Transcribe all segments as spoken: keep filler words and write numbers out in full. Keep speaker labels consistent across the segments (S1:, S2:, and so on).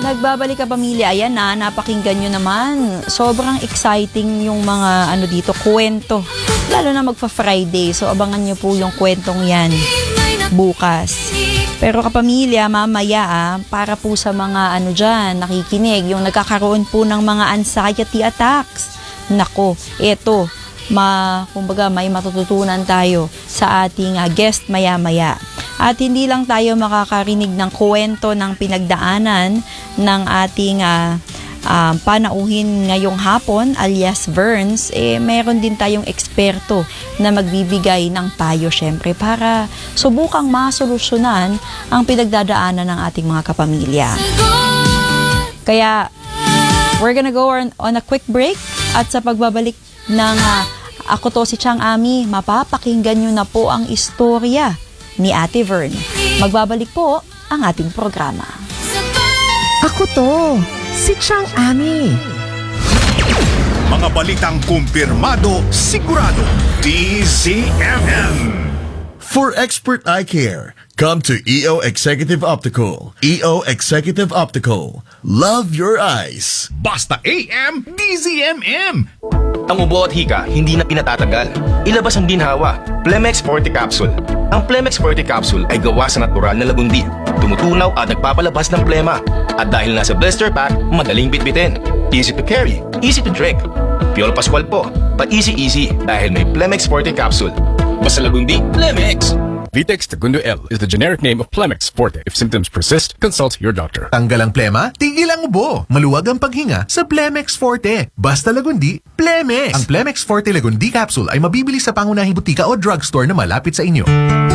S1: Nagbabalik ka pamilya, ayan na, napakinggan nyo naman. Sobrang exciting yung mga ano dito, kwento. Lalo na magpa-Friday, so abangan nyo po yung kwentong yan bukas. Pero kapamilya, mamaya ah, para po sa mga ano dyan, nakikinig, yung nagkakaroon po ng mga anxiety attacks. Nako, eto, ma, kumbaga may matututunan tayo sa ating uh, guest maya-maya. At hindi lang tayo makakarinig ng kwento ng pinagdaanan ng ating uh, uh, panauhin ngayong hapon alias Verns, eh meron din tayong eksperto na magbibigay ng payo syempre para subukang masolusyonan ang pinagdadaanan ng ating mga kapamilya. Kaya we're gonna go on, on a quick break at sa pagbabalik ng uh, Ako To Si Chang Ami, mapapakinggan nyo na po ang istorya ni Ate Vern. Magbabalik po ang ating programa.
S2: Ako to, si Chang Ami.
S3: Mga balitang kumpirmado, sigurado, D Z M M.
S4: For expert eye care, come to E O Executive Optical. E O Executive Optical. Love your eyes.
S3: Basta A M, D Z M M.
S5: Ang ubo at hika, hindi na pinatatagal. Ilabas ang ginhawa. Plemex Forte Capsule. Ang Plemex Forte Capsule ay gawa sa natural na lagundi. Tumutunaw at nagpapalabas ng plema. At dahil nasa blister pack, madaling bitbitin. Easy to carry, easy to drink. Piol Pascual po, pa-easy-easy dahil may Plemex Forte Capsule. Basta lagundi, Plemex!
S6: Vitex Segundo L is the generic name of Plemex Forte. If symptoms persist, consult your doctor.
S7: Tanggal ang plema, tigil ang ubo. Maluwag ang paghinga sa Plemex Forte. Basta lagundi, Plemex. Ang Plemex Forte Lagundi Capsule ay mabibili sa pangunahing butika o drugstore na malapit sa inyo.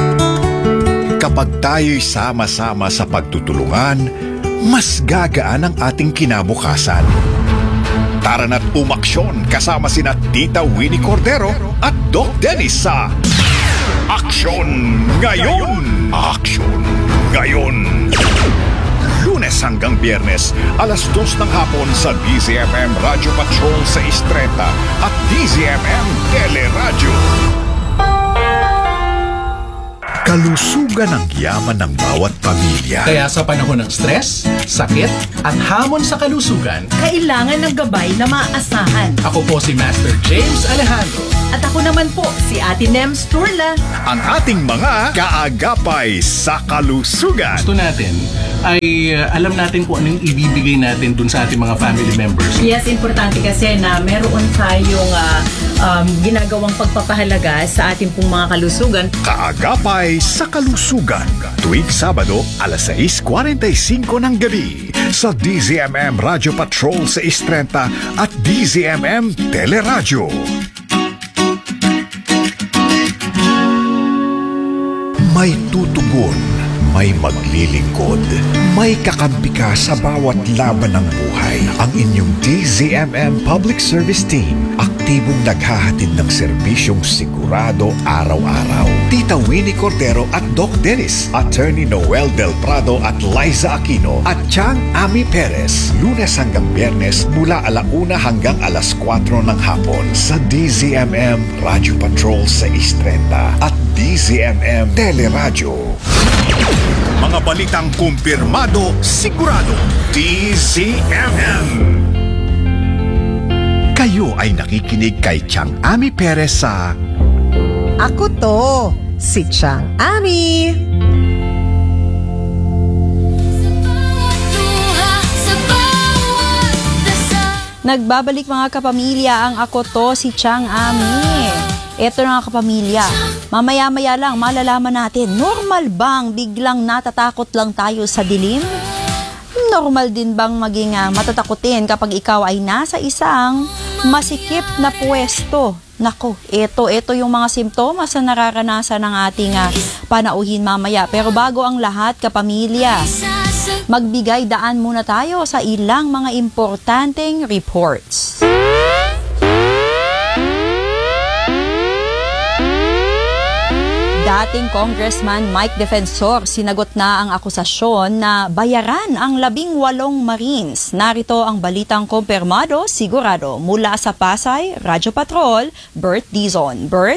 S3: Kapag tayo'y sama-sama sa pagtutulungan, mas gagaan ang ating kinabukasan. Tara na't umaksyon kasama sina Tita Winnie Cordero at Doc Dennis sa Aksyon Ngayon! Aksyon Ngayon! Lunes hanggang Biyernes, alas dos ng hapon sa D Z M M Radio Patrol sa Istreta at D Z M M Teleradyo. Kalusugan ang yaman ng bawat pamilya.
S7: Kaya sa panahon ng stress, sakit, at hamon sa kalusugan,
S2: Kailangan ng gabay na maaasahan.
S7: ako po si Master James Alejandro.
S2: At ako naman po, si Ate Nems Turla.
S3: Ang ating mga kaagapay sa kalusugan.
S7: Gusto natin ay uh, alam natin kung anong ibibigay natin dun sa ating mga family members.
S2: Yes, importante kasi na meron tayong uh, um, ginagawang pagpapahalaga sa ating pong mga kalusugan.
S3: Kaagapay sa kalusugan. Tuwing Sabado, alas sais forty-five ng gabi sa D Z M M Radio Patrol sa Istrenta at D Z M M Teleradyo. May tutugon, may maglilingkod, may kakampi ka sa bawat laban ng buhay. Ang inyong D Z M M Public Service Team, aktibong naghahatid ng serbisyong sigurado araw-araw. Tita Winnie Cordero at Doc Dennis, Attorney Noel Del Prado at Liza Aquino, at Chang Ami Perez, Lunes hanggang Biyernes mula alauna hanggang alas kwatro ng hapon sa D Z M M Radio Patrol sa Istreta at D Z M M Teleradyo. Mga balitang kumpirmado, sigurado, D Z M M. Kayo ay nakikinig kay Chang Ami Perez sa
S2: Ako to, si Chang Ami.
S1: Nagbabalik mga kapamilya ang Ako To Si Chang Ami. Eto na nga kapamilya, mamaya-maya lang malalaman natin, normal bang biglang natatakot lang tayo sa dilim? Normal din bang maging uh, matatakutin kapag ikaw ay nasa isang masikip na pwesto? Nako, eto, eto yung mga simptomas na nararanasan ng ating uh, panauhin mamaya. Pero bago ang lahat kapamilya, magbigay daan muna tayo sa ilang mga importanteng reports. Dating Congressman Mike Defensor sinagot na ang akusasyon na bayaran ang labing walong Marines. Narito ang balitang kumpirmado, sigurado mula sa Pasay, Radyo Patrol, Bert Dizon. Bert?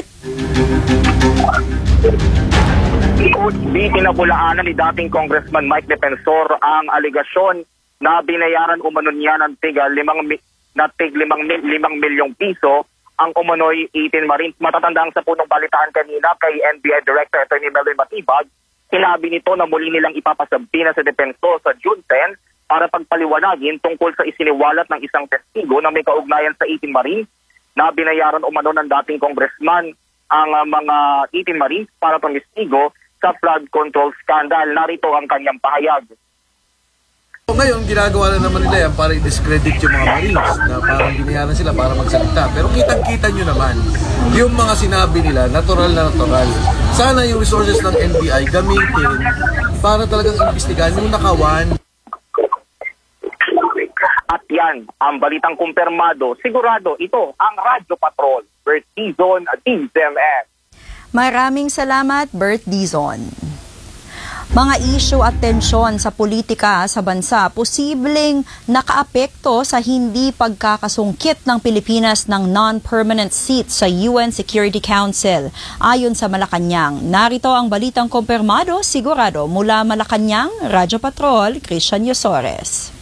S8: Di pinabulaanan ni dating Congressman Mike Defensor ang aligasyon na binayaran umano niya ng tiga limang, na tig limang, limang milyong piso ang umano'y eighteen Marines. Matatandang sa punong balitaan kanina kay N B I Director Attorney Melvin Matibag, sinabi nito na muli nilang ipapasabina sa depenso sa June tenth para pagpaliwanagin tungkol sa isiniwalat ng isang testigo na may kaugnayan sa eighteen Marines na binayaran umano ng dating congressman ang uh, mga eighteen Marines para tumistigo sa flood control scandal. Narito ang kanyang pahayag.
S9: Ngayon, ginagawa na naman nila yan para i-discredit yung mga Marines na parang binayaran sila para magsalita. Pero kitang-kita nyo naman, yung mga sinabi nila, natural na natural. Sana yung resources ng N B I gamitin para talagang imbestigahan yung nakawan.
S8: At yan, ang balitang kumpirmado, sigurado ito ang Radyo Patrol, Bert Dizon, D Z M M.
S1: Maraming salamat, Bert Dizon. Mga issue at tensyon sa politika sa bansa posibleng nakaapekto sa hindi pagkakasungkit ng Pilipinas ng non-permanent seat sa U N Security Council. Ayon sa Malacanang, narito ang balitang kumpirmado, sigurado mula Malacanang, Radyo Patrol, Christian Yosores.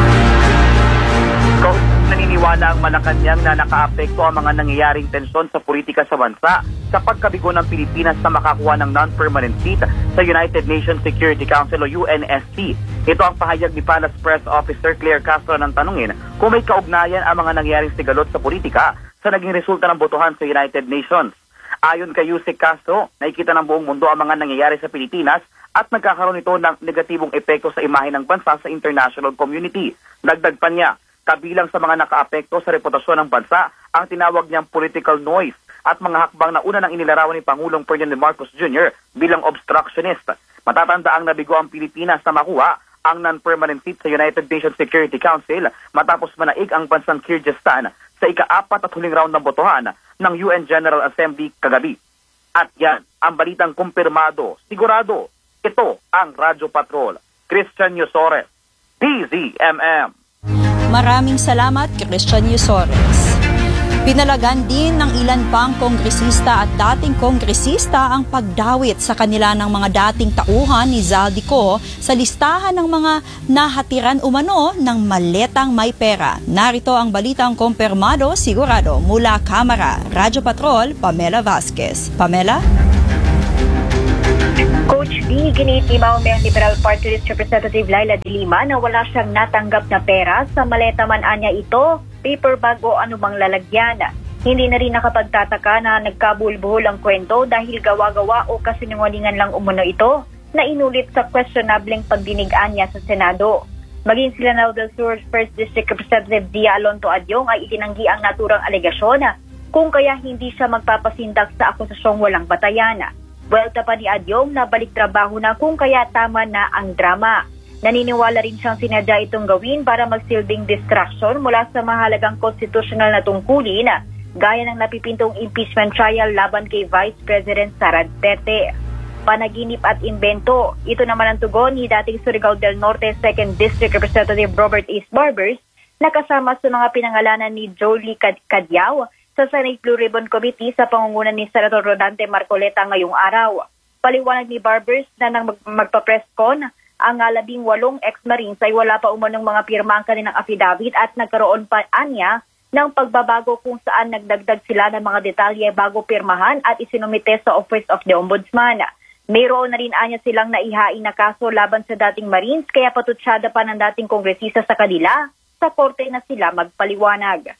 S10: Naniniwala ang Malacanang na nakaapekto ang mga nangyayaring tensyon sa politika sa bansa sa pagkabigo ng Pilipinas na makakuha ng non-permanent seat sa United Nations Security Council o U N S C. Ito ang pahayag ni Palace Press Officer Claire Castro ng tanungin kung may kaugnayan ang mga nangyayaring sigalot sa politika sa naging resulta ng botohan sa United Nations. Ayon kay Yusek Castro, nakikita ng buong mundo ang mga nangyayari sa Pilipinas at nagkakaroon ito ng negatibong epekto sa imahe ng bansa sa international community. Dagdag pa niya, kabilang sa mga nakaapekto sa reputasyon ng bansa ang tinawag niyang political noise at mga hakbang na una nang inilarawan ni Pangulong Ferdinand Marcos Junior bilang obstructionist. Matatanda ang nabigo ang Pilipinas na makuha ang non-permanent seat sa United Nations Security Council matapos manaig ang bansang Kyrgyzstan sa ika-apat at huling round ng botohan ng U N General Assembly kagabi. At yan, ang balitang kumpirmado, sigurado, ito ang Radyo Patrol. Christian Yosores, D Z M M.
S1: Maraming salamat, Christian Yosores. Pinalagan din ng ilan pang kongresista at dating kongresista ang pagdawit sa kanila ng mga dating tauhan ni Zaldico sa listahan ng mga nahatiran umano ng maletang may pera. Narito ang balitang kumpirmado, sigurado mula Kamara, Radyo Patrol, Pamela Vasquez. Pamela?
S11: Coach B, ginitimaw ng Liberal Party List Representative Laila de Lima na wala siyang natanggap na pera sa maleta man anya ito, paper bag o anumang lalagyan. Hindi na rin nakapagtataka na nagkabulbuhol ang kwento dahil gawa-gawa o kasinungalingan lang umano ito na inulit sa questionableng pagdinigaan niya sa Senado. Maging sila Lanao del Sur First District Representative Dia Alonto Adyong ay itinanggi ang naturang alegasyon kung kaya hindi siya magpapasindak sa akusasyong walang batayan. Welta pa ni Adyong na balik trabaho na kung kaya tama na ang drama. Naniniwala rin siyang sinadya itong gawin para magsilbing distraction mula sa mahalagang konstitusyonal na tungkulin gaya ng napipintong impeachment trial laban kay Vice President Sara Duterte. Panaginip at imbento, ito naman ang tugon ni dating Surigao del Norte second District Representative Robert East Barbers na kasama sa mga pinangalanan ni Jolie Cadyao sa Senate Blue Ribbon Committee sa pangungunan ni Senator Rodante Marcoleta ngayong araw. Paliwanag ni Barbers na nang mag- magpa-press con, ang labing walong ex-Marines ay wala pa umanong mga pirma ang kanilang affidavit at nagkaroon pa anya ng pagbabago kung saan nagdagdag sila ng mga detalye bago pirmahan at isinumite sa Office of the Ombudsman. Mayroon na rin anya silang naihain na kaso laban sa dating Marines kaya patutsyada pa ng dating kongresista sa kanila sa korte na sila magpaliwanag.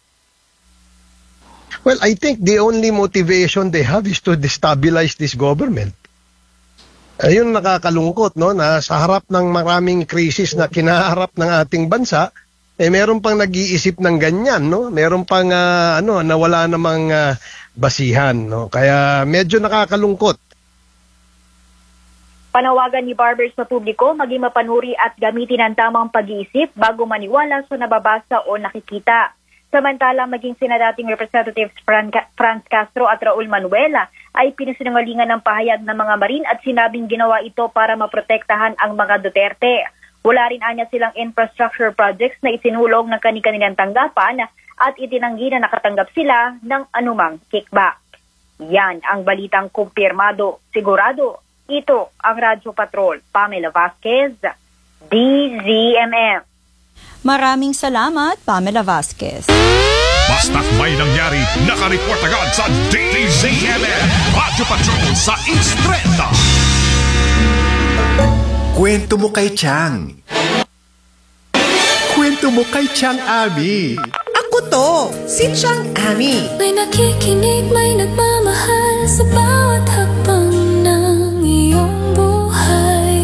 S12: Well, I think the only motivation they have is to destabilize this government. Ayun nakakalungkot, no, na sa harap ng maraming krisis na kinaharap ng ating bansa, eh meron pang nag-iisip ng ganyan, no? Meron pang uh, ano, nawala namang uh, basihan, no? Kaya medyo nakakalungkot.
S11: Panawagan ni Barbers sa publiko maging mapanuri at gamitin ang tamang pag-iisip bago maniwala sa nababasa o nakikita. Samantala, maging sina dating Representatives Fran- Franz Castro at Raul Manuela ay pinasinungalingan ng pahayag ng mga Marine at sinabing ginawa ito para maprotektahan ang mga Duterte. Wala rin anya silang infrastructure projects na isinulong ng kani-kanilang tanggapan at itinanggi na nakatanggap sila ng anumang kickback. Yan ang balitang kumpirmado. Sigurado, ito ang Radyo Patrol. Pamela Vasquez, D Z M M.
S1: Maraming salamat, Pamela Vasquez.
S3: Basta't may nangyari, nakareport agad sa D Z M M Radio Patrol sa East Trenta.
S13: Kwento mo kay Chang. Kwento mo kay Chang Ami.
S14: Ako to, si Chang Ami.
S15: May nakikinig, may nagmamahal sa bawat hakbang ng iyong buhay.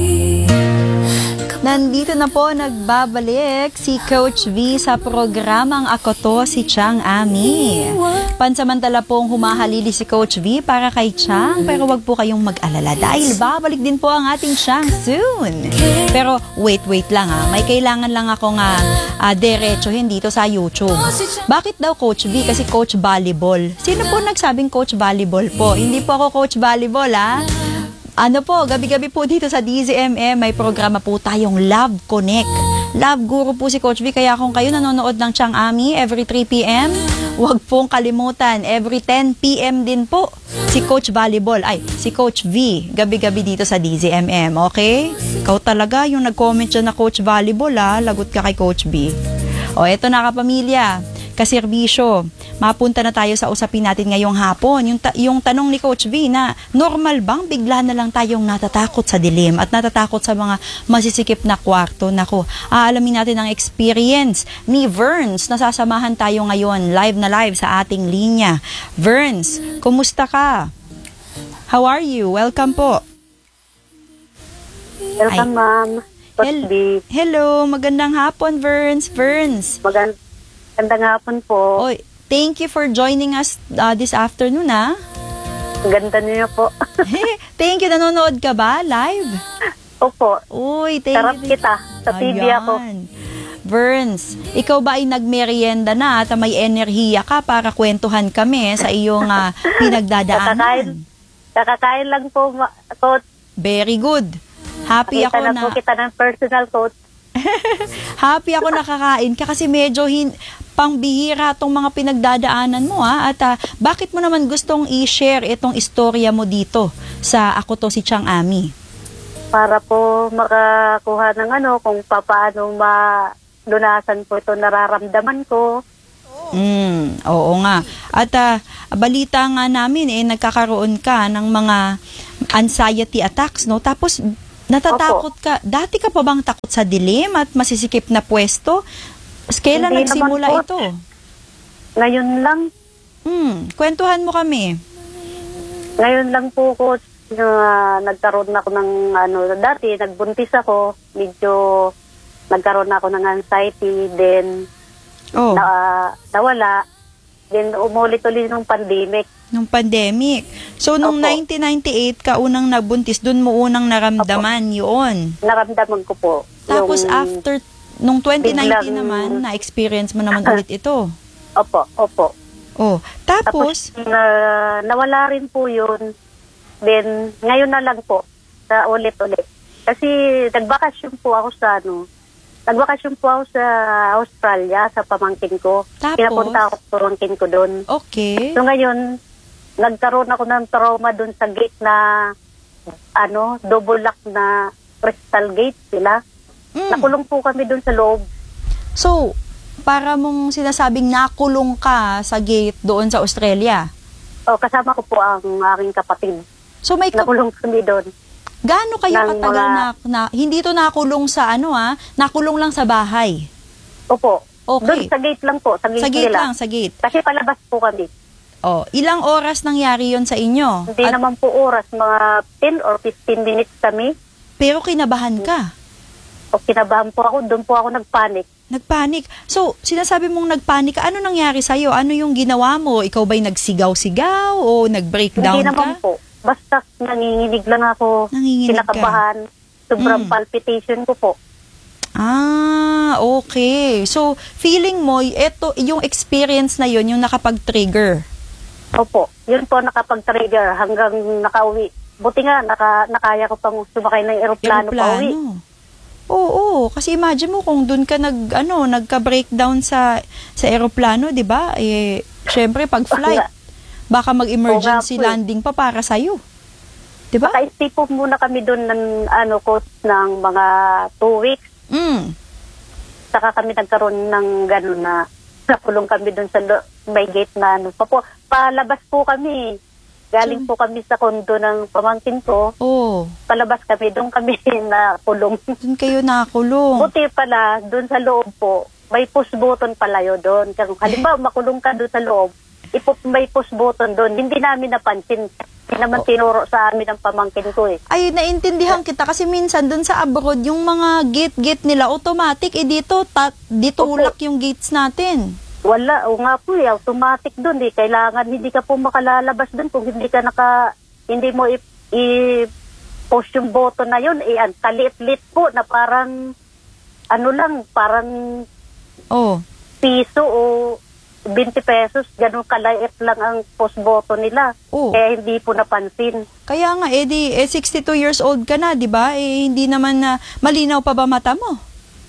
S1: Nandito na po nagbabalik si Coach V sa programang Ako To, si Chang Ami. Pansamantala pong humahalili si Coach V para kay Chang, pero wag po kayong mag-alala dahil babalik din po ang ating Chang soon. Pero wait, wait lang ha. May kailangan lang akong uh, uh, derechohin dito sa YouTube. Bakit daw Coach V? Kasi Coach Volleyball. Sino po nagsabing Coach Volleyball po? Hindi po ako Coach Volleyball ha. Ano po, gabi-gabi po dito sa D Z M M, may programa po tayong Love Connect. Love Guru po si Coach V, kaya kung kayo nanonood ng Chang Ami every three p.m., huwag pong kalimutan, every ten p.m. din po, si Coach Volleyball, ay, si Coach V, gabi-gabi dito sa D Z M M, okay? Ikaw talaga yung nag-comment dyan na Coach Volleyball, ha? Lagot ka kay Coach V. O, eto na kapamilya, kaserbisyo. Mapunta na tayo sa usapin natin ngayong hapon. Yung, ta- yung tanong ni Coach V na normal bang bigla na lang tayong natatakot sa dilim at natatakot sa mga masisikip na kwarto? Nako, aalamin natin ang experience ni Verns. Nasasamahan tayo ngayon live na live sa ating linya. Verns, kumusta ka? How are you? Welcome po.
S16: Welcome, ma'am.
S1: Hel- Hello, magandang hapon, Verns. Verns.
S16: Magand- magandang hapon po.
S1: Oy, thank you for joining us uh, this afternoon, ha?
S16: Ganda niyo po.
S1: Thank you. Nanonood ka ba live?
S16: Opo.
S1: Uy, thank
S16: Sarap
S1: you.
S16: kita. Sa T V ako.
S1: Verns, ikaw ba ay nagmerienda na at may enerhiya ka para kwentuhan kami sa iyong uh, pinagdadaanan?
S16: Kakakain, kakakain lang po, ma- coach.
S1: Very good. Happy
S16: Nakita
S1: ako
S16: na
S1: na...
S16: po kita ng personal coach.
S1: Happy ako nakakain ka kasi medyo hin, pangbihira tong mga pinagdadaanan mo ha. At uh, bakit mo naman gustong i-share itong istorya mo dito sa Ako To, si Chang Ami?
S16: Para po makakuha ng ano, kung paano malunasan po ito nararamdaman ko.
S1: Mm, oo nga. At uh, balita nga namin eh, nagkakaroon ka ng mga anxiety attacks, no? Tapos natatakot ka. Dati ka pa bang takot sa dilim at masisikip na pwesto? Kailan
S16: Hindi
S1: nagsimula
S16: naman po.
S1: ito?
S16: Ngayon lang.
S1: Hmm, kwentuhan mo kami.
S16: Ngayon lang po, coach, na uh, nagkaroon ako ng ano, dati nagbuntis ako, medyo nagkaroon ako ng anxiety, then
S1: oh.
S16: na, uh, nawala, then umulit-ulit ng pandemic.
S1: Nung pandemic. So, nung
S16: Opo.
S1: nineteen ninety-eight ka unang nabuntis, dun mo unang naramdaman yun.
S16: Naramdaman ko po.
S1: Tapos
S16: yung
S1: after, nung twenty nineteen
S16: biglang-
S1: naman, na-experience mo naman ulit ito.
S16: Opo, opo.
S1: Oh, tapos,
S16: na, nawala rin po yun. Then, ngayon na lang po, sa ulit-ulit. Kasi nagbakasyon po ako sa ano, nagbakasyon po ako sa Australia, sa pamangkin ko.
S1: Tapos?
S16: Pinapunta ako sa pamangkin ko doon.
S1: Okay.
S16: So ngayon, nagkaroon ako ng trauma doon sa gate na, ano, double lock na crystal gate sila.
S1: Mm.
S16: Nakulong po kami doon sa loob.
S1: So, para mong sinasabing nakulong ka sa gate doon sa Australia.
S16: O, kasama ko po ang aking kapatid.
S1: So, may kap-
S16: nakulong kami doon.
S1: Gaano kayo
S16: Ng
S1: katagal
S16: mga-
S1: na, na, hindi to nakulong sa ano ah, nakulong lang sa bahay?
S16: Opo.
S1: Okay.
S16: Doon sa gate lang po, sa gate,
S1: Sa gate
S16: nila.
S1: lang, sa gate.
S16: Kasi palabas po kami.
S1: Oh, ilang oras nangyari yon sa inyo?
S16: Hindi
S1: At-
S16: naman po oras, mga ten or fifteen minutes kami.
S1: Pero kinabahan ka?
S16: O kinabahan po ako, doon po ako nagpanic.
S1: Nagpanik. So, sinasabi mong nagpanik ka, ano nangyari sa'yo? Ano yung ginawa mo? Ikaw ba'y nagsigaw-sigaw o nag-breakdown
S16: Hindi
S1: ka?
S16: naman po. Basta nanginginig lang ako.
S1: Nanginginig ka.
S16: Kinakabahan. Sobrang
S1: Mm.
S16: palpitation ko po.
S1: Ah, okay. So, feeling mo, ito, yung experience na yun, yung nakapag-trigger.
S16: Opo. Yun po nakapag-trigger hanggang nakauwi. Buti nga, naka, nakaya ko pang sumakay ng eroplano, pauwi.
S1: Oo, kasi imagine mo kung doon ka nag ano, nagka-breakdown sa sa eroplano, 'di ba? Eh syempre pag flight, baka mag-emergency
S16: Oo nga po eh.
S1: landing pa para sa iyo. 'Di ba?
S16: Naka-stay po muna kami doon ng ano coach ng mga two weeks.
S1: Mm.
S16: saka kami nagkaroon ng gano'n na nakulong kami doon sa lo- may gate na ano. Papo, palabas po kami. Galing po kami sa kondo ng pamangkin ko.
S1: Oo.
S16: Palabas kami, doon kami nakulong.
S1: Doon kayo nakulong.
S16: Buti pala, doon sa loob po, may push button pala yun doon. Kung halimbawa, makulong ka doon sa loob, ipo, may push button doon. Hindi namin napansin. Hindi naman tinuro sa amin ang pamangkin ko eh.
S1: Ay, naintindihan kita kasi minsan doon sa abroad, yung mga gate-gate nila automatic, eh dito, ta- dito ulak yung gates natin.
S16: Wala, o nga po eh, automatic doon eh. Kailangan hindi ka po makalalabas doon kung hindi ka naka, hindi mo i- i-push yung button na yun. Eh, ang kaliit-lit po na parang, ano lang, parang
S1: oh.
S16: piso o twenty pesos, ganun kalait lang ang push button nila.
S1: Oh.
S16: Kaya hindi po napansin.
S1: Kaya nga, eh, di, eh sixty-two years old ka na, di ba? Eh, hindi naman na, malinaw pa ba mata mo?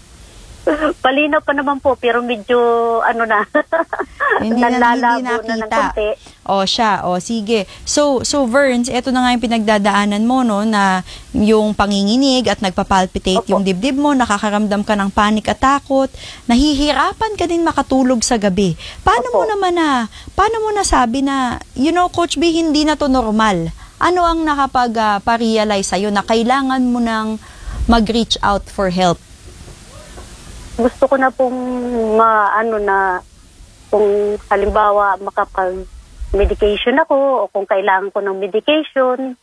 S16: Palinaw pa naman po, pero medyo, ano na,
S1: hindi na, hindi
S16: nalalabo na ng
S1: nakita.
S16: konti.
S1: O siya, o sige. So, so Verns, eto na nga yung pinagdadaanan mo, no, na yung panginginig at nagpapalpitate yung dibdib mo, nakakaramdam ka ng panic at takot, nahihirapan ka din makatulog sa gabi. Paano mo naman na, paano mo nasabi na, you know, Coach B, hindi na to normal? Ano ang nakapag-parealize uh, sa'yo na kailangan mo nang mag-reach out for help?
S16: Gusto ko na pong ma, ano na, kung halimbawa makapag-medication ako o kung kailangan ko ng medication.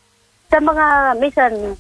S16: Sa mga, minsan,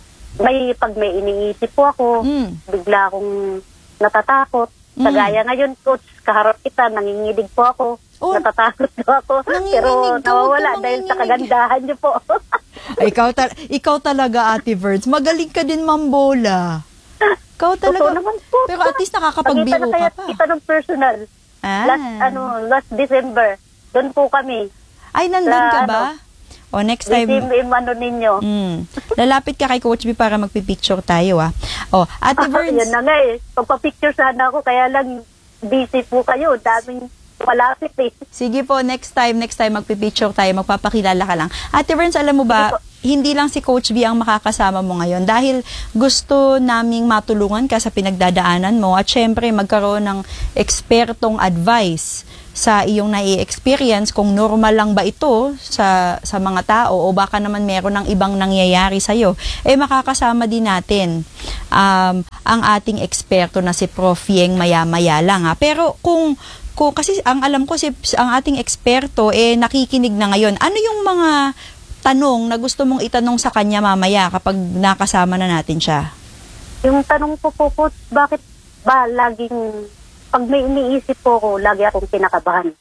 S16: may, pag may iniisip po ako, mm. bigla akong natatakot. Mm. Kagaya ngayon, Coach, kaharap kita, nanginginig po ako. Oh. Natatakot po ako. Pero nawawala dahil sa kagandahan niyo po.
S1: Ay, ikaw, ta- ikaw talaga, Ate Verns. Magaling ka din mambola. Ikaw talaga.
S16: naman po.
S1: Pero at least nakakapagbiro ka pa.
S16: Kita ng personal.
S1: Ah.
S16: Last, ano, last December. Doon po kami.
S1: Ay, nandun ka ba? O, next time.
S16: Redeem ano ninyo.
S1: Mm. Lalapit ka kay Coach B para magpipicture tayo, ah. O, Ate Verns.
S16: Yan na nga eh. Pagpa-picture sana ako, kaya lang busy po kayo. Daming malapit eh.
S1: Sige po, next time, next time magpipicture tayo, magpapakilala ka lang. Ate Verns, alam mo ba, hindi lang si Coach B ang makakasama mo ngayon dahil gusto naming matulungan ka sa pinagdadaanan mo at syempre magkaroon ng ekspertong advice sa iyong nai-experience kung normal lang ba ito sa sa mga tao o baka naman meron ng ibang nangyayari sa iyo. Eh makakasama din natin um, ang ating eksperto na si Prof Yeng maya-maya lang ha. Pero kung kung kasi ang alam ko si ang ating eksperto eh nakikinig na ngayon. Ano yung mga tanong na gusto mong itanong sa kanya mamaya kapag nakasama na natin siya?
S16: Yung tanong ko po po, bakit ba laging, pag may iniisip po ko, lagi akong kinakabahan.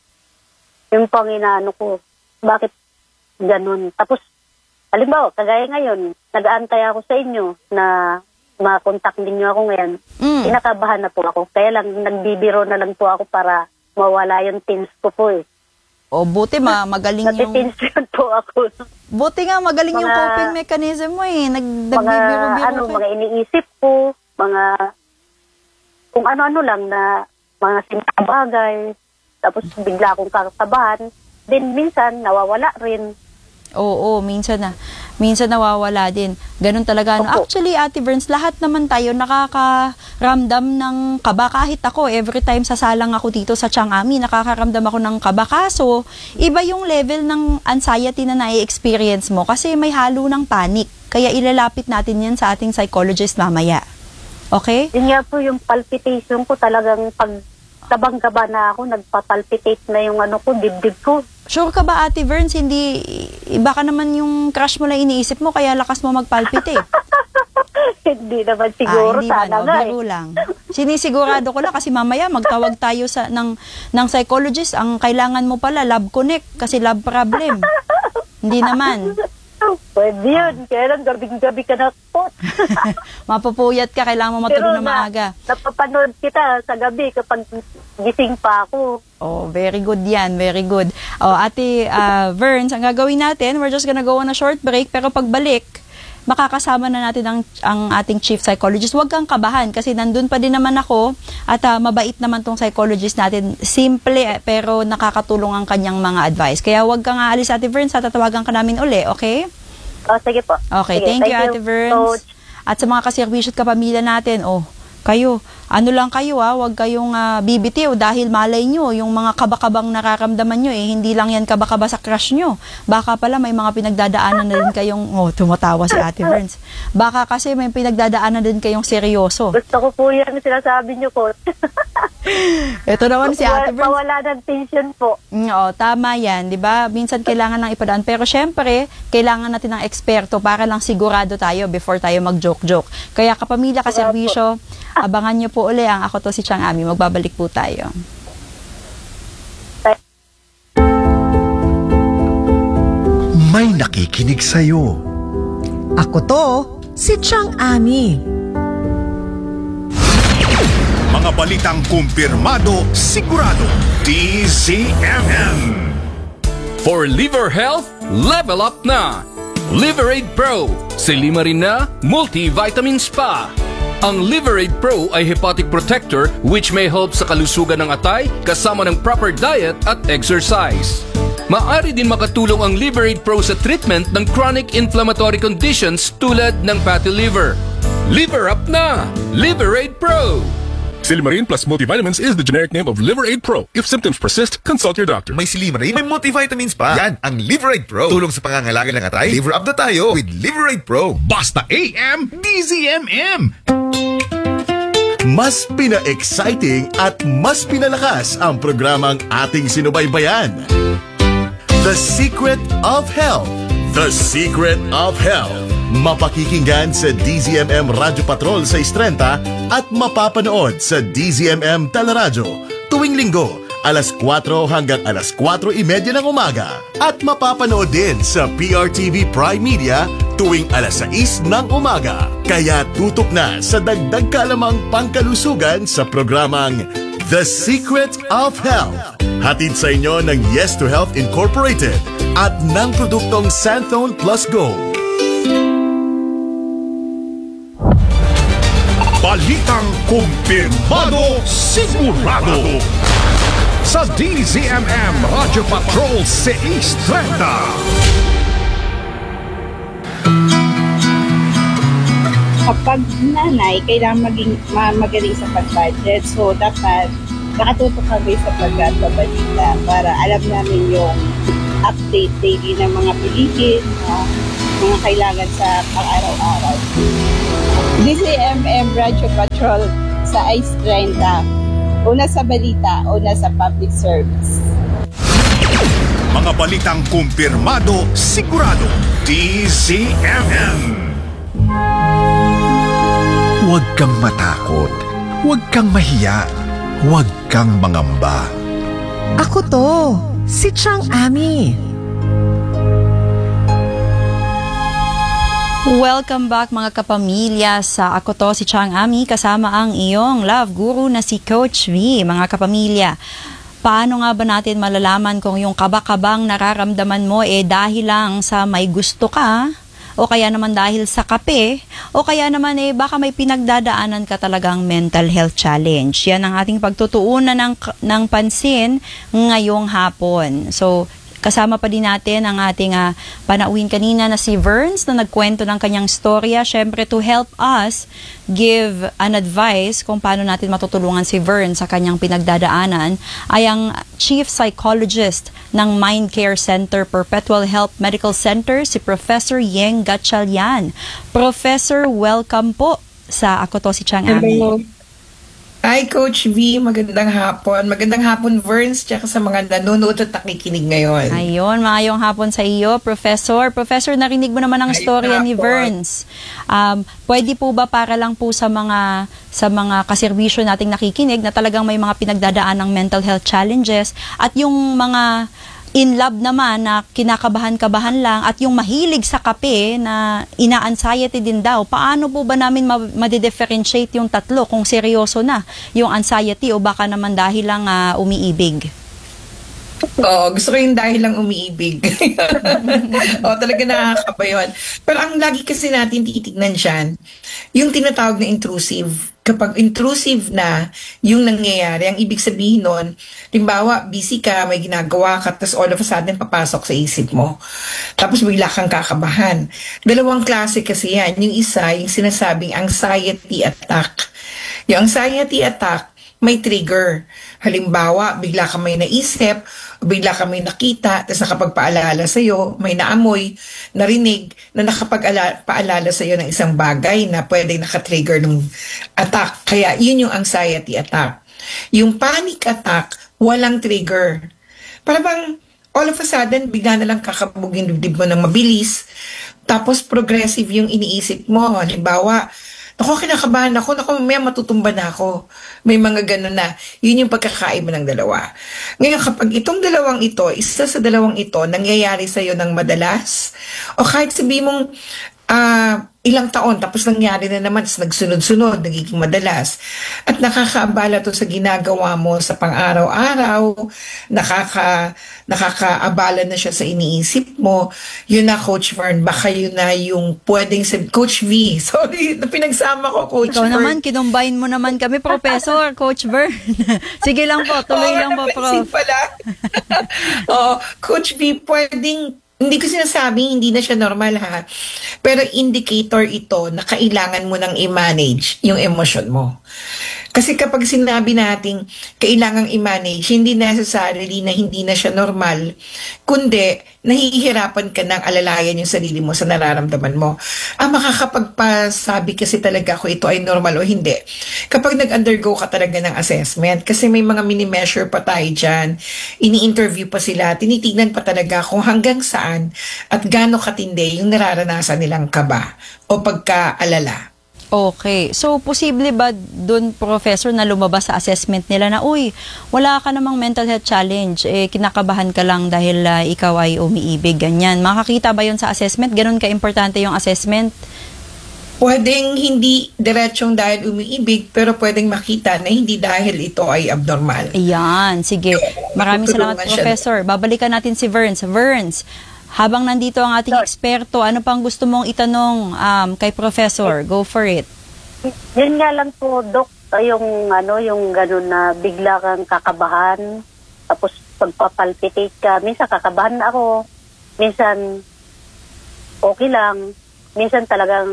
S16: Yung pang inaano ko, bakit ganun? Tapos, halimbawa, kagaya ngayon, nag-aantay ako sa inyo na makontak ninyo ako ngayon. Mm. Kinakabahan na po ako. Kaya lang, nagbibiro na lang po ako para mawala yung tense ko po eh.
S1: O, buti ma, magaling yung...
S16: Natitension po ako.
S1: Buti nga, magaling mga, yung coping mechanism mo eh. Nag,
S16: mga, ano, ka. mga iniisip ko, mga, kung ano-ano lang na, mga simpleng bagay, tapos bigla akong kakabahan, then minsan, nawawala rin.
S1: Oo, minsan na. Minsan nawawala din. Ganun talaga. No? Actually, Ate Verns, lahat naman tayo nakakaramdam ng kaba. Kahit ako, every time sasalang ako dito sa Chang Ami, nakakaramdam ako ng kaba. Kaso, iba yung level ng anxiety na nai-experience mo kasi may halo ng panic. Kaya ilalapit natin yan sa ating psychologist mamaya. Okay?
S16: Yun nga po yung palpitation ko talagang pag tabang-kaba na ako, nagpapalpitate na yung ano ko, dibdib ko.
S1: Sure ka ba, Ate Verns, hindi, baka naman yung crush mo lang iniisip mo, kaya lakas mo magpalpitate?
S16: Hindi naman siguro, ah, hindi sana nga eh.
S1: lang. Sinisigurado ko lang kasi mamaya magtawag tayo sa, ng, ng psychologist, ang kailangan mo pala, love connect, kasi love problem. Hindi naman.
S16: Pwede yun. Kaya lang, gabing-gabi ka na po.
S1: Mapupuyat ka, kailangan mo matulog na maaga.
S16: Napapanood kita sa gabi kapag gising pa ako.
S1: Oh, very good yan. Very good. Oh, Ate uh, Verns, ang gagawin natin, we're just gonna go on a short break, pero pagbalik, makakasama na natin ang, ang ating chief psychologist. Huwag kang kabahan kasi nandun pa din naman ako at uh, mabait naman tong psychologist natin. Simple eh, pero nakakatulong ang kanyang mga advice. Kaya huwag kang aalis, Ate Verns, tatawagan ka namin uli, okay?
S16: Oh, sige po.
S1: Okay,
S16: sige,
S1: thank, thank you, Ate Verns. Coach. At sa mga kaservisyo at kapamilya natin, oh, kayo, ano lang kayo ah, huwag kayong uh, bibitiw dahil malay nyo, yung mga kabakabang nararamdaman nyo, eh, hindi lang yan kabakaba sa crush nyo. Baka pala may mga pinagdadaanan na din kayong, oh, tumatawa si Ate Verns. Baka kasi may pinagdadaanan din kayong seryoso.
S16: Gusto ko po yan sinasabi nyo po.
S1: Ito naman si Ate Verns.
S16: Pawala ng tension po.
S1: Mm, oh, tama yan, di ba? Minsan kailangan ng ipadaan. Pero syempre, kailangan natin ng eksperto para lang sigurado tayo before tayo mag-joke-joke. Kaya kapamilya, kaservisyo, abangan nyo po uli ang Ako To Si Chang Ami. Magbabalik po tayo.
S3: May nakikinig sa'yo.
S14: Ako to, si Chang Ami.
S3: Mga balitang kumpirmado, sigurado. D Z M M.
S6: For liver health, level up na! Liverade Pro, silima rin na multivitamins pa. Ang Liverade Pro ay hepatic protector which may help sa kalusugan ng atay kasama ng proper diet at exercise. Maaari din makatulong ang Liverade Pro sa treatment ng chronic inflammatory conditions tulad ng fatty liver. Liver up na! Liverade Pro! Silimarin plus multivitamins is the generic name of Liverade Pro. If symptoms persist, consult your doctor.
S17: May Silimarin, may multivitamins pa. Yan, ang Liverade Pro. Tulong sa pangangalaga ng atay. Liver up na tayo with Liverade Pro.
S3: Basta A M, D Z M M.
S4: Mas pina-exciting at mas pinalakas ang programang ating sinubaybayan. The Secret of Health. The Secret of Health. Mapakikinggan sa D Z M M Radyo Patrol sa Istrenta at mapapanood sa D Z M M Teleradyo tuwing linggo alas kwatro hanggang alas kwatro imedya ng umaga at mapapanood din sa P R T V Prime Media tuwing alas sais ng umaga. Kaya tutok na sa dagdag kalamang pangkalusugan sa programang The Secret of Health. Hatid sa inyo ng Yes to Health Incorporated at ng produktong Santhone Plus Gold.
S3: Balitang kumpirmado, sigurado. Sa D Z M M Radyo Patrol sais trenta.
S18: Kapag nanay, kailangan maging ma- magaling sa pag-budget. So, dapat nakatutok kami sa pagkabalita para alam namin yung update daily ng mga bilihin, uh, mga kailangan sa pang-araw-araw. D Z M M Radio Patrol sa Ice trenta. Una sa balita, una sa public service.
S3: Mga balitang kumpirmado, sigurado. D Z M M. Huwag kang matakot. Huwag kang mahiya. Huwag kang mangamba.
S14: Ako to, si Chang Ami.
S1: Welcome back mga kapamilya sa Ako To Si Chang Ami kasama ang iyong love guru na si Coach V. Mga kapamilya, paano nga ba natin malalaman kung yung kabakabang nararamdaman mo eh dahil lang sa may gusto ka o kaya naman dahil sa kape o kaya naman eh baka may pinagdadaanan ka talagang mental health challenge. Yan ang ating pagtutuunan ng, ng pansin ngayong hapon. So, kasama pa din natin ang ating uh, panauhin kanina na si Verns na nagkwento ng kanyang storya. Siyempre, to help us give an advice kung paano natin matutulungan si Verns sa kanyang pinagdadaanan ay ang Chief Psychologist ng Mind Care Center Perpetual Health Medical Center, si Professor Yeng Gatchalian. Professor, welcome po sa Ako To Si Chang Ami.
S19: Hello. Hi, Coach V. Magandang hapon. Magandang hapon, Verns, tsaka sa mga nanonood at nakikinig ngayon.
S1: Ayun, maayong hapon sa iyo, Professor. Professor, narinig mo naman ang storya ni Verns. Um, pwede po ba para lang po sa mga sa mga kaserbisyo nating nakikinig na talagang may mga pinagdadaan ng mental health challenges at yung mga in love naman na kinakabahan-kabahan lang at yung mahilig sa kape na ina-anxiety din daw, paano po ba namin ma-differentiate yung tatlo kung seryoso na yung anxiety o baka naman dahil lang uh, umiibig?
S19: Oo, gusto ko yung dahil lang umiibig. Oo, talaga nakakaba yun. Pero ang lagi kasi natin titignan dyan, yung tinatawag na intrusive. Kapag intrusive na yung nangyayari, ang ibig sabihin nun, limbawa, busy ka, may ginagawa ka, tapos all of a sudden papasok sa isip mo. Tapos bigla kang kakabahan. Dalawang klase kasi yan. Yung isa, yung sinasabing anxiety attack. Yung anxiety attack, may trigger. Halimbawa, bigla ka may naisip, bigla ka may nakita, tapos nakapagpaalala sa'yo, may naamoy, narinig, na nakapagpaalala sa'yo ng isang bagay na pwede nakatrigger ng attack. Kaya yun yung anxiety attack. Yung panic attack, walang trigger. Para bang all of a sudden, bigla na lang kakabog yung dibdib mo ng mabilis, tapos progressive yung iniisip mo. Halimbawa, ako, kinakabahan ako. Naku, may matutumba na ako. May mga ganun na. Yun yung pagkakaiba ng dalawa. Ngayon, kapag itong dalawang ito, isa sa dalawang ito, nangyayari sa'yo ng madalas, o kahit sabi mong uh, ilang taon, tapos nangyari na naman, nagsunod-sunod, nagiging madalas. At nakakaabala to sa ginagawa mo sa pang-araw-araw, nakaka, nakakaabala na siya sa iniisip mo. Yun na, Coach Vern, baka yun na yung pwedeng sabi, Coach V, sorry, pinagsama ko, Coach
S1: Ikaw
S19: Vern.
S1: naman, kinumbine mo naman kami, Professor, Coach Vern. Sige lang po, tuloy
S19: Oo,
S1: lang po, Prof.
S19: pala. oh, Coach V, pwedeng hindi ko sinasabing hindi na siya normal ha. Pero indicator ito na kailangan mo nang i-manage yung emosyon mo. Kasi kapag sinabi natin kailangang i-manage, hindi necessarily na hindi na siya normal, kundi nahihirapan ka ng alalayan yung sarili mo sa nararamdaman mo. Ah, makakapagpasabi kasi talaga kung ito ay normal o hindi. Kapag nag-undergo ka talaga ng assessment, kasi may mga mini-measure pa tayo dyan, ini-interview pa sila, tinitignan pa talaga kung hanggang saan at gaano katindi yung nararanasan nilang kaba o pagkaalala.
S1: Okay. So, posible ba dun, Professor, na lumabas sa assessment nila na, uy, wala ka namang mental health challenge, eh, kinakabahan ka lang dahil uh, ikaw ay umiibig, ganyan. Makakita ba yun sa assessment? Ganun ka-importante yung assessment?
S19: Pwedeng hindi diretsong dahil umiibig, pero pwedeng makita na hindi dahil ito ay abnormal.
S1: Ayan. Sige. Maraming salamat, Professor. Babalikan natin si Verns. Verns, habang nandito ang ating eksperto, ano pang gusto mong itanong um, kay Professor? Go for it.
S16: Yun nga lang po, Dok, yung, ano, yung ganun na bigla kang kakabahan, tapos pagpapalpitate ka, minsan kakabahan ako, minsan okay lang, minsan talagang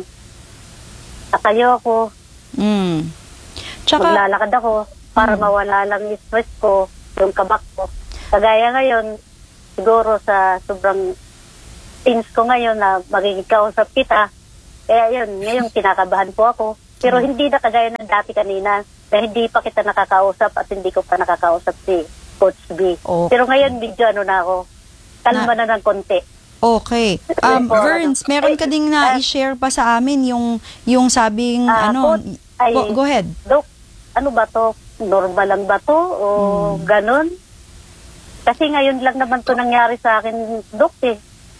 S16: tatayo ako,
S1: mm. Tsaka,
S16: maglalakad ako para mm. mawala lang yung stress ko, yung kabak ko. Kagaya ngayon, siguro sa sobrang teens ko ngayon na magiging kausap kita. Kaya yun, ngayon kinakabahan po ako. Pero hindi na kagaya ng dati kanina na hindi pa kita nakakausap at hindi ko pa nakakausap si Coach B.
S1: Okay.
S16: Pero ngayon medyo ano na ako, kalma na, na ng konti.
S1: Okay. Um, Verns, meron ka ding na-share pa sa amin yung yung sabing
S16: uh,
S1: ano,
S16: ay,
S1: go, go ahead.
S16: Dok, ano ba to? Normal lang ba to? O hmm. ganun? Kasi ngayon lang naman to nangyari sa akin, Dok, eh.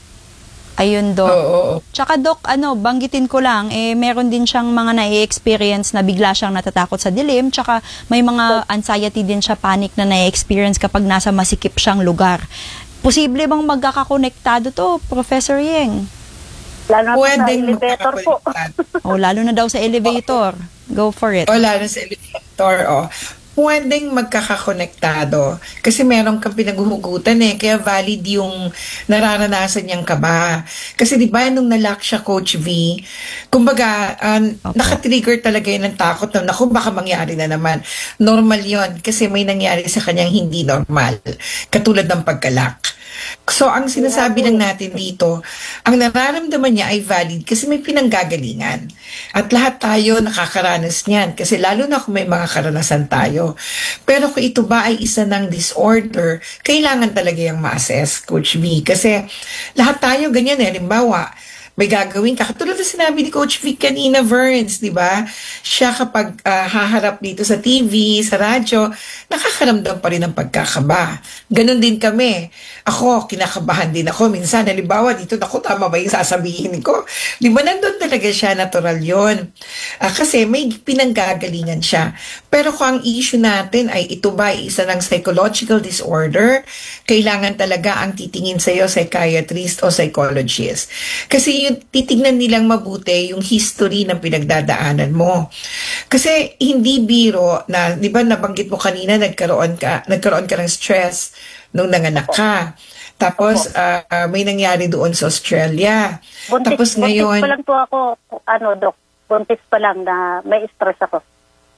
S1: Ayun, Dok.
S19: Oo, oo.
S1: Tsaka, Dok, ano, banggitin ko lang, eh, meron din siyang mga na-experience na bigla siyang natatakot sa dilim, tsaka may mga anxiety din siya, panic na na-experience kapag nasa masikip siyang lugar. Posible bang magkakakonektado to, Professor Yeng?
S16: Lalo na sa elevator po.
S1: O, lalo na daw sa elevator. Go for it.
S19: O, lalo sa elevator, o. Pwedeng magkakakonektado kasi meron kang pinaghuhugutan eh, kaya valid yung nararanasan niyang kaba. Kasi di ba nung nalock siya, Coach V, kumbaga uh, okay. nakatrigger talaga yun ng takot na naku baka mangyari na naman. Normal yon kasi may nangyari sa kanyang hindi normal, katulad ng pagkalak. So, ang sinasabi lang natin dito, ang nararamdaman niya ay valid kasi may pinanggagalingan. At lahat tayo nakakaranas niyan kasi lalo na kung may mga karanasan tayo. Pero kung ito ba ay isa ng disorder, kailangan talaga yung ma-assess, Coach V. Kasi lahat tayo ganyan eh. Halimbawa, may gagawin ka. Katulad na sinabi ni Coach Vic kanina, Verns, di ba? Siya kapag uh, haharap dito sa T V, sa radyo, nakakaramdam pa rin ng pagkakaba. Ganon din kami. Ako, kinakabahan din ako. Minsan, halimbawa, dito, naku, tama ba yung sasabihin ko? Di ba, nandun talaga siya, natural yon. Uh, kasi may pinanggagalingan siya. Pero kung ang issue natin ay ito ba ay isa ng psychological disorder, kailangan talaga ang titingin sa'yo, psychiatrist o psychologist. Kasi yung titignan nilang mabuti yung history ng pinagdadaanan mo. Kasi hindi biro na, di ba nabanggit mo kanina, nagkaroon ka, nagkaroon ka ng stress nung nanganak ka. Tapos, uh, uh, may nangyari doon sa Australia.
S16: Buntis,
S19: Tapos ngayon...
S16: Buntis pa lang po ako, ano, Dok, buntis pa lang na may stress ako.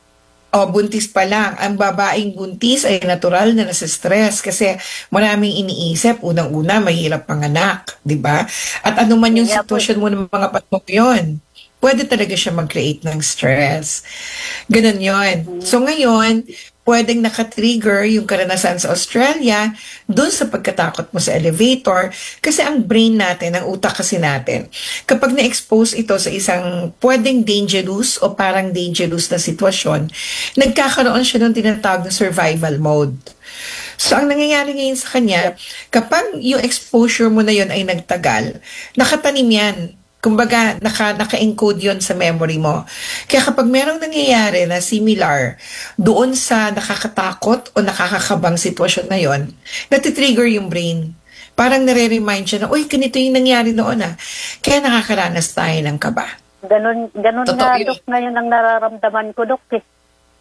S19: O, buntis pa lang. Ang babaeng buntis ay natural na nasa stress kasi maraming iniisip. Unang-una, mahirap panganak, di ba? At ano man yung
S16: Yeah,
S19: sitwasyon mo ng mga patmok yun, pwede talaga siya mag-create ng stress. Ganun yun. So ngayon, pwedeng nakatrigger yung karanasan sa Australia dun sa pagkatakot mo sa elevator kasi ang brain natin, ang utak kasi natin, kapag na-expose ito sa isang pwedeng dangerous o parang dangerous na sitwasyon, nagkakaroon siya ng tinatawag na survival mode. So, ang nangyayari ngayon sa kanya, kapag yung exposure mo na yun ay nagtagal, nakatanim yan. Kumbaga, naka, naka-encode yun sa memory mo. Kaya kapag merong nangyayari na similar doon sa nakakatakot o nakakakabang sitwasyon na yun, natitrigger yung brain. Parang nare-remind siya na, uy, ganito yung nangyari noon ah. Kaya nakakaranas tayo ng kaba.
S16: Ganun, ganun
S19: Totoo
S16: nga,
S19: yun.
S16: Dok, ngayon ang nararamdaman ko, Dok. Eh.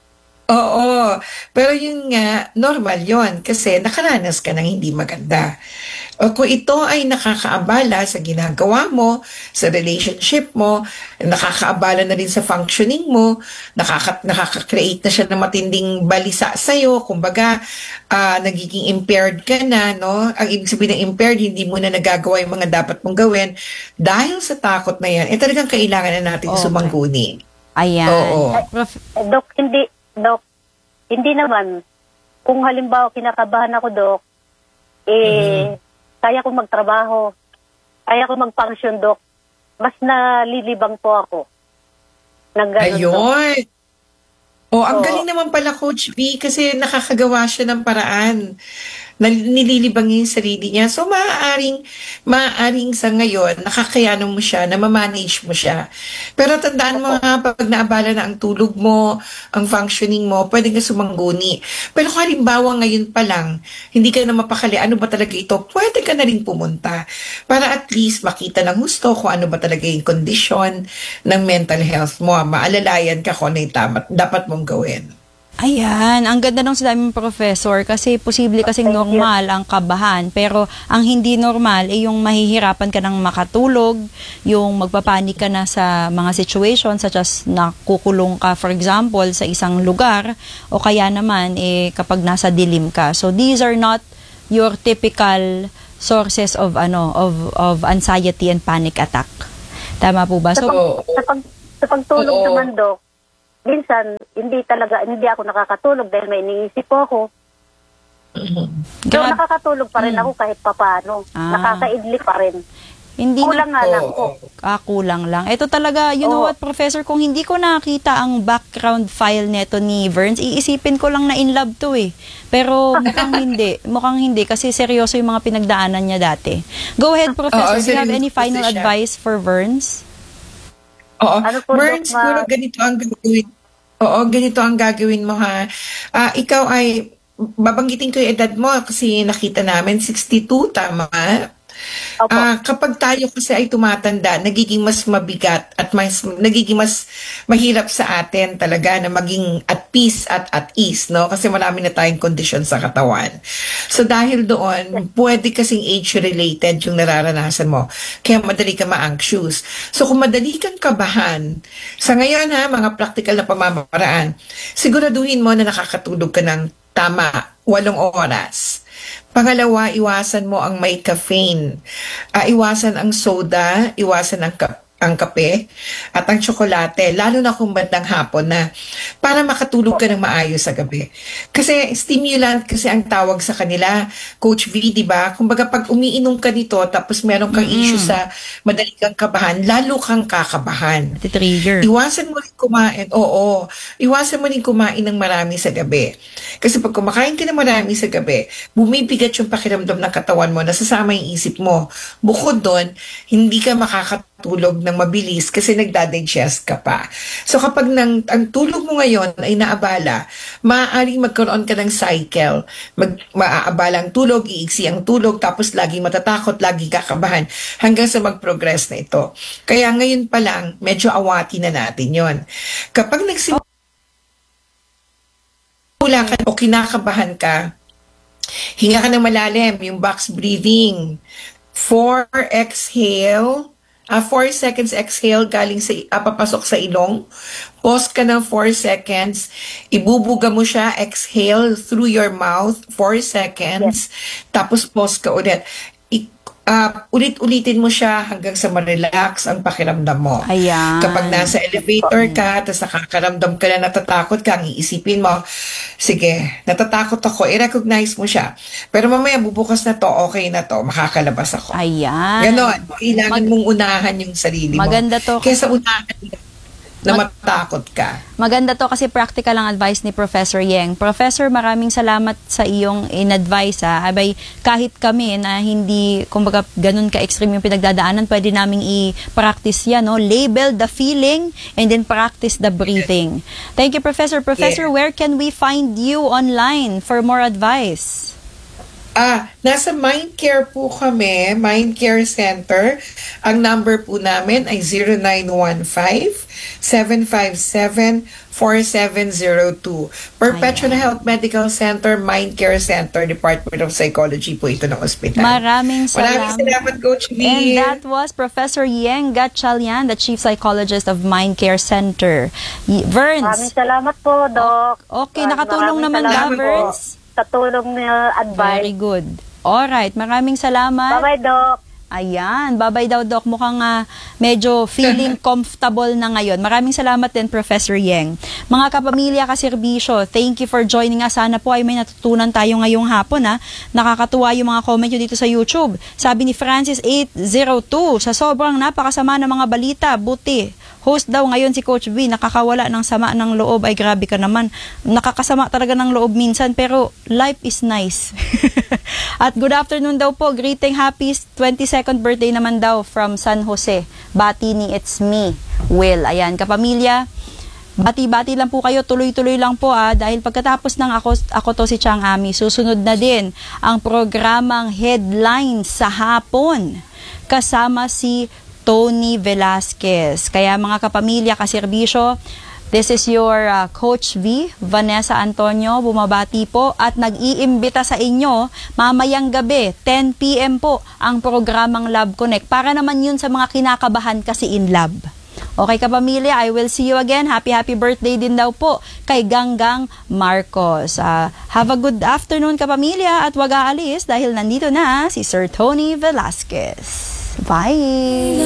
S19: Oo. Pero yun nga, normal yon kasi nakaranas ka ng hindi maganda. O kung ito ay nakakaabala sa ginagawa mo, sa relationship mo, nakakaabala na rin sa functioning mo, nakaka, nakaka-create na siya ng matinding balisa sa'yo, kumbaga, uh, nagiging impaired ka na, no? Ang ibig sabihin ng impaired, hindi mo na nagagawa yung mga dapat mong gawin. Dahil sa takot na yan, eh talagang kailangan na natin
S1: Okay.
S19: sumangguni.
S1: Ayan.
S19: Oo.
S1: Prof-
S16: Eh, Dok, hindi, Dok, hindi naman. Kung halimbawa kinakabahan ako, Dok, eh, kaya ko magtrabaho, kaya ko mag-function, Dok, mas nalilibang po ako. Nag
S19: Ayun. O, ang
S16: Oo.
S19: galing naman pala, Coach V, kasi nakakagawa siya ng paraan na nililibang niya yung sarili niya. So, maaaring, maaaring sa ngayon, nakakayanan mo siya, na ma-manage mo siya. Pero tandaan mo nga, pag naabala na ang tulog mo, ang functioning mo, pwede ka sumangguni. Pero kung halimbawa ngayon pa lang, hindi ka na mapakali, ano ba talaga ito, pwede ka na rin pumunta. Para at least makita ng gusto kung ano ba talaga yung kondisyon ng mental health mo. Maalalayan ka kung ano yung tama, dapat mong gawin.
S1: Ayan, ang ganda nung sinabi ng professor kasi posible kasing normal ang kabahan pero ang hindi normal ay yung mahihirapan ka ng makatulog, yung magpapanik ka na sa mga situations such as nakukulong ka for example sa isang lugar o kaya naman eh kapag nasa dilim ka. So these are not your typical sources of ano of of anxiety and panic attack. Tama po ba?
S16: Sa,
S1: So
S16: pag, sa, pag, sa pagtulog
S19: Oo.
S16: naman, Dok, minsan, hindi talaga, hindi ako nakakatulog dahil may iniisip po ako. So,
S1: Grab-
S16: nakakatulog pa rin
S1: Hmm.
S16: ako kahit papano.
S1: Ah.
S16: Nakakaidli pa rin.
S1: Hindi
S16: Kulang
S1: na,
S16: nga lang po.
S1: Ah, kulang lang. Ito talaga, you know
S16: Oo.
S1: what, Professor, kung hindi ko nakita ang background file neto ni Verns, iisipin ko lang na in love to eh. Pero mukhang hindi. Mukhang hindi kasi seryoso yung mga pinagdaanan niya dati. Go ahead, Professor.
S19: Oo,
S1: Do you have any
S19: seryoso
S1: final
S19: siya.
S1: advice for Verns?
S19: Oo.
S16: Ano po,
S19: Burns,
S16: Doc, ma-
S19: siguro ganito ang gagawin. Oo, ganito ang gagawin mo ha. Ah, ikaw ay, babanggitin ko yung edad mo kasi nakita namin sixty-two, tama? Ah, kapag tayo kasi ay tumatanda, nagiging mas mabigat at mas nagiging mas mahirap sa atin talaga na maging at peace at at ease, no? Kasi marami na tayong kondisyon sa katawan. So dahil doon, pwede kasing age-related yung nararanasan mo. Kaya madali ka ma-anxious. So kung madali kang kabahan, sa ngayon ha, mga practical na pamamaraan, siguraduhin mo na nakakatulog ka ng tama, walong oras. Pangalawa, iwasan mo ang may caffeine. Ah, iwasan ang soda, iwasan ang ka- ang kape at ang tsokolate, lalo na kung bandang hapon na, para makatulog ka ng maayos sa gabi. Kasi stimulant kasi ang tawag sa kanila, Coach V, di ba? Kumbaga pag umiinom ka nito tapos meron kang
S1: Mm-mm.
S19: issue sa madali kang kabahan, lalo kang kakabahan.
S1: Trigger.
S19: Iwasan mo rin kumain, oo, iwasan mo rin kumain ng marami sa gabi. Kasi pag kumakain ka ng marami sa gabi, bumibigat yung pakiramdam ng katawan mo, nasasama yung isip mo. Bukod doon, hindi ka makakatulog ng mabilis kasi nagdadigest ka pa. So kapag nang, ang tulog mo ngayon ay naabala, maaaring magkaroon ka ng cycle. Mag, maaabala ang tulog, iiksi ang tulog, tapos laging matatakot, laging kakabahan, hanggang sa mag-progress na ito. Kaya ngayon pa lang, medyo awati na natin yon. Kapag nagsimula ka o kinakabahan ka, hinga ka ng malalim, yung box breathing. Four, exhale. uh, four seconds exhale galing sa, uh, papasok sa ilong. Pause ka ng four seconds. Ibubuga mo siya, exhale through your mouth, four seconds. Tapos pause ka ulit. I- Uh, ulit-ulitin mo siya hanggang sa ma-relax ang pakiramdam mo.
S1: Ayan.
S19: Kapag nasa elevator ka, tapos nakakaramdam ka na natatakot ka, ang iisipin mo, sige, natatakot ako, i-recognize mo siya. Pero mamaya bubukas na to, okay na to, makakalabas ako.
S1: Ayan.
S19: Ganon. Kailangan mong unahan yung sarili mo.
S1: Maganda to.
S19: Kesa unahan na matakot ka.
S1: Maganda to kasi practical ang advice ni Professor Yeng. Professor, maraming salamat sa iyong in-advice. Ha. Abay, kahit kami na hindi, kumbaga, ganun ka-extreme yung pinagdadaanan, pwede naming i-practice yan. No? Label the feeling and then practice the breathing. Thank you, Professor. Professor,
S19: Yeah.
S1: where can we find you online for more advice?
S19: Ah, nasa Mindcare po kami, Mindcare Center. Ang number po namin ay zero nine one five, seven five seven, four seven zero two. Perpetual Health Medical Center, Mindcare Center, Department of Psychology po ito ng ospital.
S1: Maraming salamat.
S19: Maraming salamat, Coach V.
S1: And that was Professor Yeng Gatchalian, the Chief Psychologist of Mindcare Center. Y- Verns.
S16: Maraming salamat po, Doc.
S1: Okay,
S16: Maraming
S1: nakatulong naman ba,
S16: salamat po
S1: Verns?
S16: sa tulong niya, advice.
S1: Very good. Alright, maraming salamat.
S16: Bye-bye, Doc.
S1: Ayan, babay daw, Doc. Mukhang uh, medyo feeling comfortable na ngayon. Maraming salamat din, Professor Yeng. Mga kapamilya, kaserbisyo, thank you for joining us. Sana po ay may natutunan tayo ngayong hapon. Ha? Nakakatuwa yung mga comment nyo dito sa YouTube. Sabi ni Francis eight oh two, sa sobrang napakasama ng mga balita, buti. Host daw ngayon si Coach V, nakakawala ng sama ng loob. Ay, grabe ka naman. Nakakasama talaga ng loob minsan, pero life is nice. At good afternoon daw po. Greeting, happy twenty-second birthday naman daw from San Jose. Bati ni It's Me, Will. Ayan, kapamilya, bati-bati lang po kayo, tuloy-tuloy lang po ah, dahil pagkatapos ng ako, ako to si Chang Ami, susunod na din ang programang Headlines sa hapon. Kasama si Tony Velasquez. Kaya mga kapamilya, kaserbisyo, this is your uh, Coach V, Vanessa Antonio, bumabati po at nag-iimbita sa inyo mamayang gabi, ten p.m. po ang programang Love Connect para naman yun sa mga kinakabahan kasi in love. Okay kapamilya, I will see you again. Happy happy birthday din daw po kay Ganggang Marcos. Uh, have a good afternoon kapamilya at wag aalis dahil nandito na si Sir Tony Velasquez. Bye!